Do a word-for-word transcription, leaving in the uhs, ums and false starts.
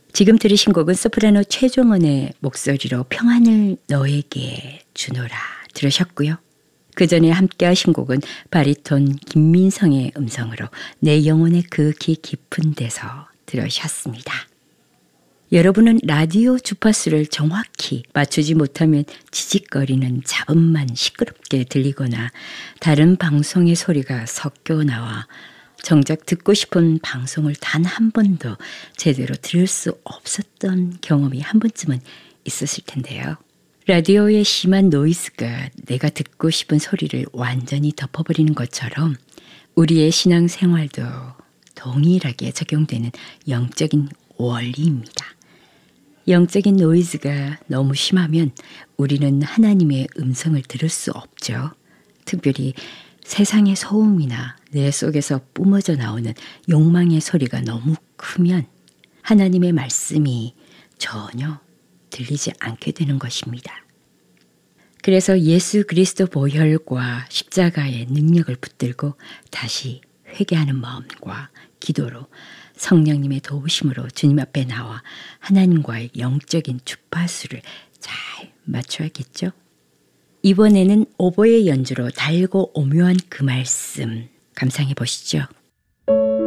지금 들으신 곡은 소프라노 최종원의 목소리로 평안을 너에게 주노라 들으셨고요. 그 전에 함께 하신 곡은 바리톤 김민성의 음성으로 내 영혼의 그 기 깊은 데서 들으셨습니다. 여러분은 라디오 주파수를 정확히 맞추지 못하면 지직거리는 잡음만 시끄럽게 들리거나 다른 방송의 소리가 섞여 나와 정작 듣고 싶은 방송을 단 한 번도 제대로 들을 수 없었던 경험이 한 번쯤은 있으실 텐데요. 라디오의 심한 노이즈가 내가 듣고 싶은 소리를 완전히 덮어버리는 것처럼 우리의 신앙생활도 동일하게 적용되는 영적인 원리입니다. 영적인 노이즈가 너무 심하면 우리는 하나님의 음성을 들을 수 없죠. 특별히 세상의 소음이나 내 속에서 뿜어져 나오는 욕망의 소리가 너무 크면 하나님의 말씀이 전혀 들리지 않게 되는 것입니다. 그래서 예수 그리스도 보혈과 십자가의 능력을 붙들고 다시 회개하는 마음과 기도로 성령님의 도우심으로 주님 앞에 나와 하나님과의 영적인 주파수를 잘 맞춰야겠죠? 이번에는 오보의 연주로 달고 오묘한 그 말씀 감상해 보시죠.